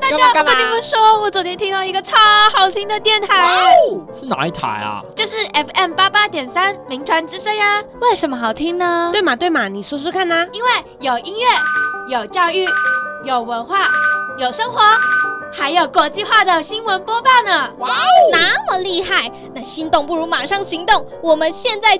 大家，我跟你们说，我昨天听到一个超好听的电台， 是哪一台啊？ 就是 FM88.3名传之声呀。 为什么好听呢？ 对嘛，你说说看啊。 因为有音乐，有教育，有文化，有生活，还有国际化的新闻播报呢。 那么厉害，那心动不如马上行动，我们现在